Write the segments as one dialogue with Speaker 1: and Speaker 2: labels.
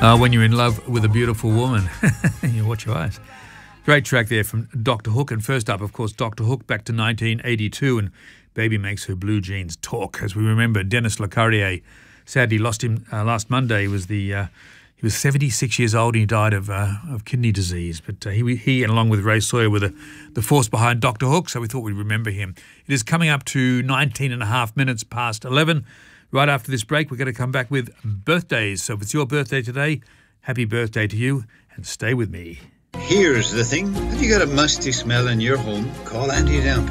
Speaker 1: When you're in love with a beautiful woman, you watch your eyes. Great track there from Dr. Hook. And first up, of course, Dr. Hook back to 1982 and Baby Makes Her Blue Jeans Talk. As we remember, Dennis Lecarrier sadly lost him last Monday. He was 76 years old and he died of kidney disease. But he and along with Ray Sawyer were the force behind Dr. Hook, so we thought we'd remember him. It is coming up to 19 and a half minutes past 11. Right after this break, we're going to come back with birthdays. So if it's your birthday today, happy birthday to you and stay with me.
Speaker 2: Here's the thing. Have you got a musty smell in your home? Call Anti-Damp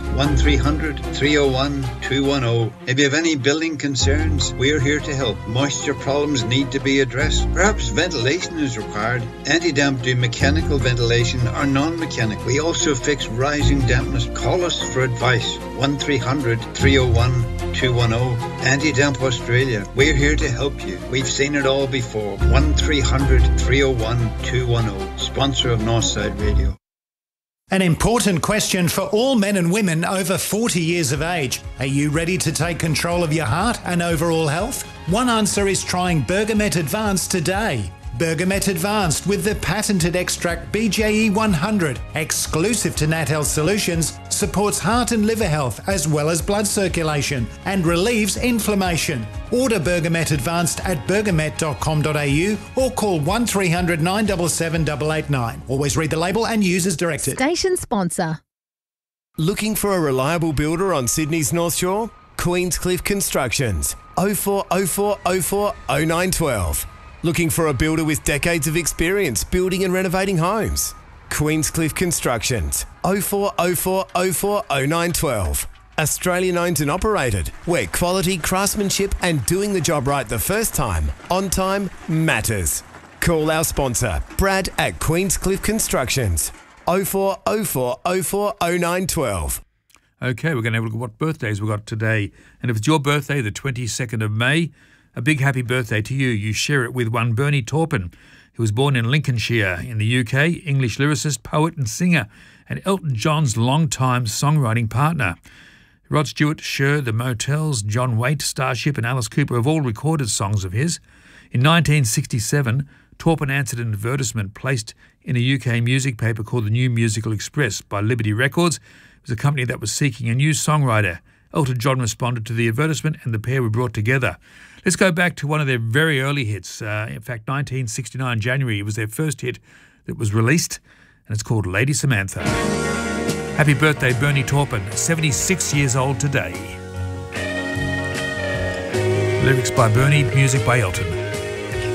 Speaker 2: 1300-301-210. If you have any building concerns, we're here to help. Moisture problems need to be addressed. Perhaps ventilation is required. Anti-Damp do mechanical ventilation or non-mechanical. We also fix rising dampness. Call us for advice. 1300-301-210. Anti-Damp Australia. We're here to help you. We've seen it all before. 1300-301-210. Sponsor of Northside Radio.
Speaker 3: An important question for all men and women over 40 years of age. Are you ready to take control of your heart and overall health? One answer is trying Bergamet Advanced today. Bergamet Advanced with the patented extract BJE 100, exclusive to Nat Health Solutions, supports heart and liver health as well as blood circulation and relieves inflammation. Order Bergamet Advanced at bergamet.com.au or call 1300 977 889. Always read the label and use as directed.
Speaker 4: Station sponsor.
Speaker 5: Looking for a reliable builder on Sydney's North Shore? Queenscliff Constructions. 0404 04 0912. Looking for a builder with decades of experience building and renovating homes? Queenscliff Constructions. 0404 04 0912. Australian owned and operated, where quality, craftsmanship and doing the job right the first time, on time, matters. Call our sponsor, Brad at Queenscliff Constructions. 0404 04 0912.
Speaker 1: Okay, we're going to have a look at what birthdays we've got today. And if it's your birthday, the 22nd of May, a big happy birthday to you. You share it with one Bernie Taupin, who was born in Lincolnshire in the UK, English lyricist, poet and singer, and Elton John's longtime songwriting partner. Rod Stewart, Cher, The Motels, John Waite, Starship and Alice Cooper have all recorded songs of his. In 1967, Taupin answered an advertisement placed in a UK music paper called The New Musical Express by Liberty Records. It was a company that was seeking a new songwriter. Elton John responded to the advertisement and the pair were brought together. Let's go back to one of their very early hits. In fact, 1969, January, it was their first hit that was released, and it's called Lady Samantha. Happy birthday, Bernie Taupin, 76 years old today. Lyrics by Bernie, music by Elton.